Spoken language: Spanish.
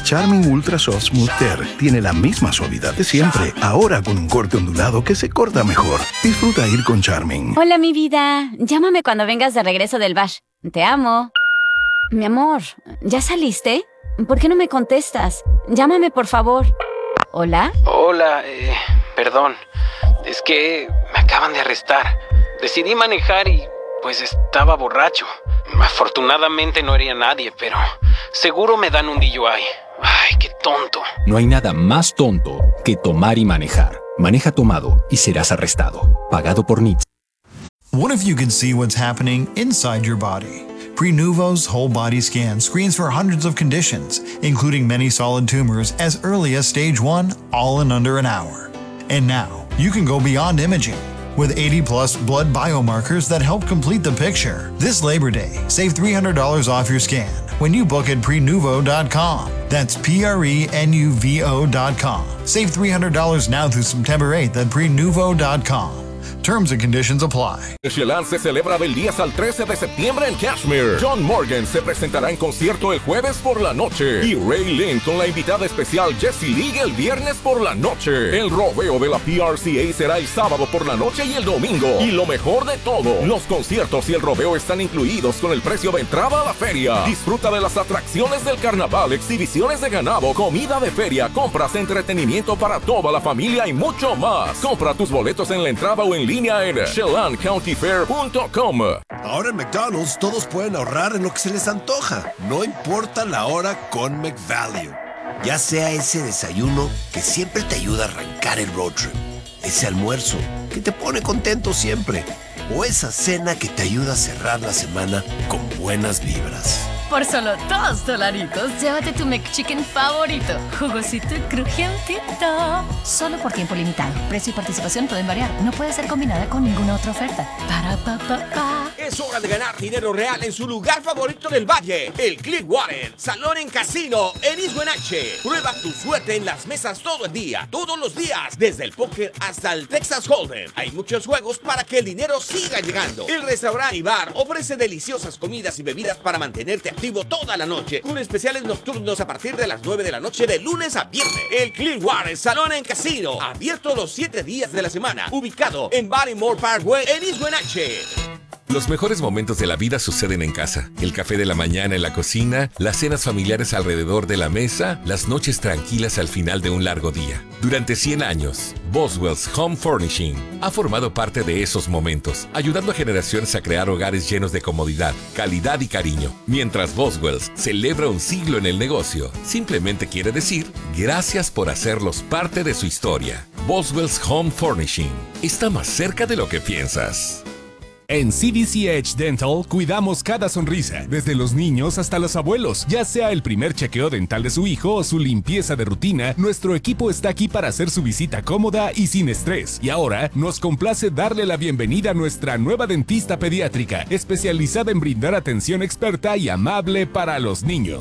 Charming Ultra Soft Smooth Tear tiene la misma suavidad de siempre, ahora con un corte ondulado que se corta mejor. Disfruta ir con Charming. Hola, mi vida. Llámame cuando vengas de regreso del bash. Te amo. Mi amor, ¿ya saliste? ¿Por qué no me contestas? Llámame, por favor. ¿Hola? Hola, perdón. Es que me acaban de arrestar. Decidí manejar y, pues, estaba borracho. Afortunadamente no hería a nadie, pero seguro me dan un DUI. Ay, qué tonto. No hay nada más tonto que tomar y manejar. Maneja tomado y serás arrestado. Pagado por NHTSA. What if you could see what's happening inside your body? Prenuvo's whole body scan screens for hundreds of conditions, including many solid tumors as early as stage 1, all in under an hour. And now, you can go beyond imaging with 80-plus blood biomarkers that help complete the picture. This Labor Day, save $300 off your scan when you book at Prenuvo.com. That's Prenuvo.com. Save $300 now through September 8th at Prenuvo.com. Terms and conditions apply. Chelan se celebra del 10 al 13 de septiembre en Kashmir. John Morgan se presentará en concierto el jueves por la noche. Y Ray Lynn con la invitada especial Jessie League el viernes por la noche. El rodeo de la PRCA será el sábado por la noche y el domingo. Y lo mejor de todo, los conciertos y el rodeo están incluidos con el precio de entrada a la feria. Disfruta de las atracciones del carnaval, exhibiciones de ganado, comida de feria, compras, entretenimiento para toda la familia y mucho más. Compra tus boletos en la entrada o en línea en ChelanCountyFair.com. Ahora en McDonald's todos pueden ahorrar en lo que se les antoja, no importa la hora con McValue. Ya sea ese desayuno que siempre te ayuda a arrancar el road trip, ese almuerzo que te pone contento siempre, o esa cena que te ayuda a cerrar la semana con buenas vibras. Por solo $2, llévate tu McChicken favorito. Jugosito y crujientito. Solo por tiempo limitado. Precio y participación pueden variar. No puede ser combinada con ninguna otra oferta. Para pa pa pa. Es hora de ganar dinero real en su lugar favorito del valle, el Clearwater Salón en Casino en East Wenatchee. Prueba tu suerte en las mesas todo el día, todos los días, desde el póker hasta el Texas Hold'em. Hay muchos juegos para que el dinero siga llegando. El restaurante y bar ofrece deliciosas comidas y bebidas para mantenerte activo toda la noche, con especiales nocturnos a partir de las 9 de la noche de lunes a viernes. El Clearwater Salón en Casino, abierto los 7 días de la semana, ubicado en Barrymore Parkway en East Wenatchee. Los mejores momentos de la vida suceden en casa. El café de la mañana en la cocina, las cenas familiares alrededor de la mesa, las noches tranquilas al final de un largo día. Durante 100 años, Boswell's Home Furnishing ha formado parte de esos momentos, ayudando a generaciones a crear hogares llenos de comodidad, calidad y cariño. Mientras Boswell's celebra un siglo en el negocio, simplemente quiere decir gracias por hacerlos parte de su historia. Boswell's Home Furnishing está más cerca de lo que piensas. En CDC Edge Dental cuidamos cada sonrisa, desde los niños hasta los abuelos. Ya sea el primer chequeo dental de su hijo o su limpieza de rutina, nuestro equipo está aquí para hacer su visita cómoda y sin estrés. Y ahora nos complace darle la bienvenida a nuestra nueva dentista pediátrica, especializada en brindar atención experta y amable para los niños.